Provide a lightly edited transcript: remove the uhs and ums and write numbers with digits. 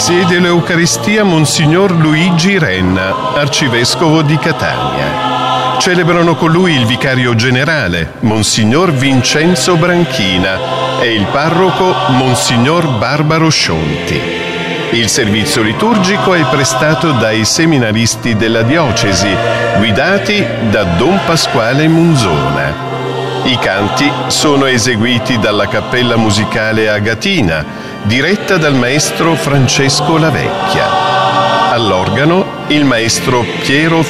Presiede l'Eucaristia Monsignor Luigi Renna, arcivescovo di Catania. Celebrano con lui il vicario generale, Monsignor Vincenzo Branchina, e il parroco, Monsignor Barbaro Scionti. Il servizio liturgico è prestato dai seminaristi della diocesi, guidati da Don Pasquale Munzona. I canti sono eseguiti dalla Cappella Musicale Agatina, diretta dal maestro Francesco Lavecchia. All'organo il maestro Piero